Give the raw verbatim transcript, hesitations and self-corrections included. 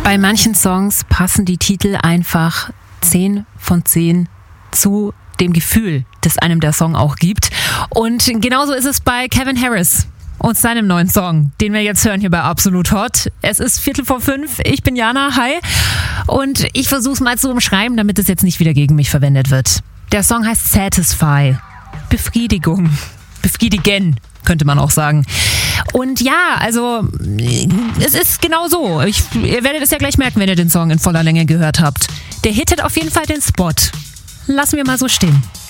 Bei manchen Songs passen die Titel einfach zehn von zehn zu dem Gefühl, das einem der Song auch gibt. Und genauso ist es bei Calvin Harris und seinem neuen Song, den wir jetzt hören hier bei Absolut Hot. Es ist Viertel vor fünf, ich bin Jana, hi. Und ich versuche es mal zu umschreiben, damit es jetzt nicht wieder gegen mich verwendet wird. Der Song heißt Satisfy. Befriedigung. Befriedigen, könnte man auch sagen. Und ja, also es ist genau so. Ich, ihr werdet es ja gleich merken, wenn ihr den Song in voller Länge gehört habt. Der hittet auf jeden Fall den Spot. Lassen wir mal so stehen.